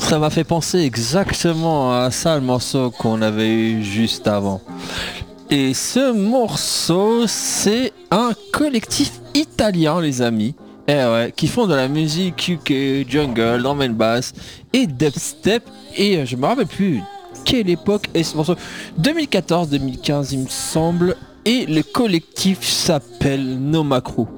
Ça m'a fait penser exactement à ça, le morceau qu'on avait eu juste avant. Et ce morceau, c'est un collectif italien, les amis. Eh ouais, qui font de la musique UK, jungle, drum and bass et dubstep. Et je me rappelle plus quelle époque est ce morceau. 2014-2015, il me semble. Et le collectif s'appelle Noma Crew.